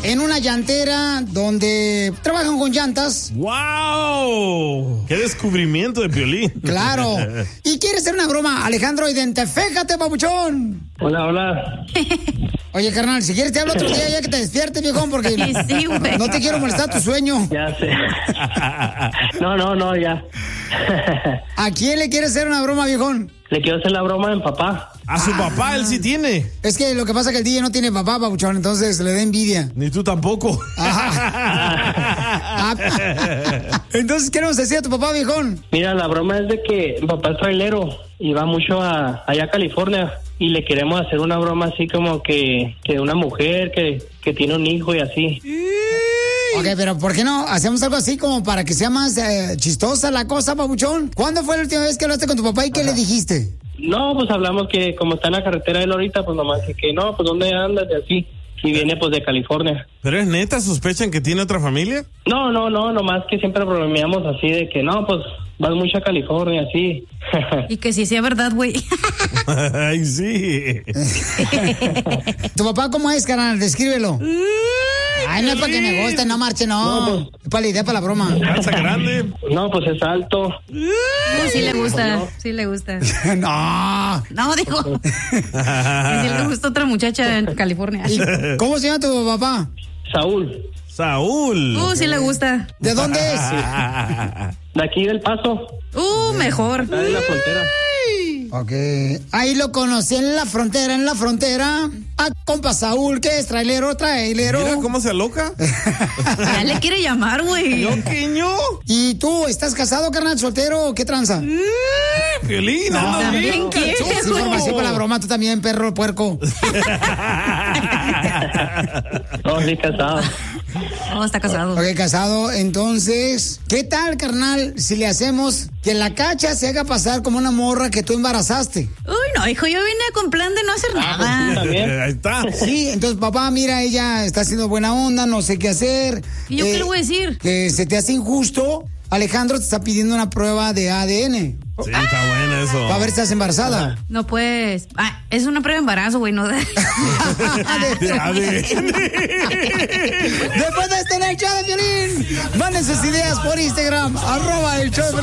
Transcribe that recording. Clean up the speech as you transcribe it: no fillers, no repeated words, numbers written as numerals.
en una llantera donde trabajan con llantas. ¡Wow! ¡Qué descubrimiento de Piolín! Claro. Y quiere hacer una broma, Alejandro, identifícate, papuchón. Hola, hola. Oye, carnal, si quieres te hablo otro día ya que te despiertes, viejón, porque sí, no te quiero molestar tu sueño. Ya sé. No, ya. ¿A quién le quieres hacer una broma, viejón? Le quiero hacer la broma a mi papá. A su papá, él sí tiene. Es que lo que pasa es que el DJ no tiene papá, papuchón, entonces le da envidia. Ni tú tampoco. Entonces, ¿qué nos decía tu papá, viejón? Mira, la broma es de que mi papá es trailero y va mucho allá a California. Y le queremos hacer una broma así como que una mujer que tiene un hijo y así. Ok, pero ¿por qué no hacemos algo así como para que sea más chistosa la cosa, papuchón? ¿Cuándo fue la última vez que hablaste con tu papá y qué le dijiste? No, pues hablamos que como está en la carretera él ahorita, pues nomás que no, pues ¿dónde andas? Y así. Y viene pues de California. ¿Pero es neta? ¿Sospechan que tiene otra familia? No, nomás que siempre bromeamos así de que no, pues vas mucho a California, así. Y que sí sea verdad, güey. Ay, sí. ¿Tu papá cómo es, carnal? Descríbelo. Ay, no es para que me guste, no marche, no. Es para la idea, para la broma. ¿Casa grande? No, pues es alto. Sí le gusta, sí le gusta. No. No, digo. Que sí le gusta otra muchacha en California. ¿Cómo se llama tu papá? Saúl. Saúl. Sí le gusta. ¿De dónde es? De aquí del Paso. Mejor. Está en la frontera. Ok. Ahí lo conocí en la frontera. A compa Saúl, que es trailero. Mira cómo se aloca. Ya le quiere llamar, güey. ¿Yo qué ño? ¿Y tú, estás casado, carnal, soltero o qué tranza? Piolín, anda bien ¿qué? cachoso. Sí, información para la broma, tú también, perro puerco. No, sí, casado. No, está casado. Ok, casado. Entonces, ¿qué tal, carnal, si le hacemos que la Cacha se haga pasar como una morra que tú embarazaste? Uy, no, hijo, yo vine con plan de no hacer nada. Ahí está. Sí, entonces, papá, mira, ella está haciendo buena onda, no sé qué hacer. ¿Y yo qué le voy a decir? Que se te hace injusto. Alejandro te está pidiendo una prueba de ADN. Sí, está bueno eso. Para ver si estás embarazada. No, pues. Es una prueba de embarazo, güey, no de. Después de este en el show de Piolín, manden sus ideas por Instagram, @el show de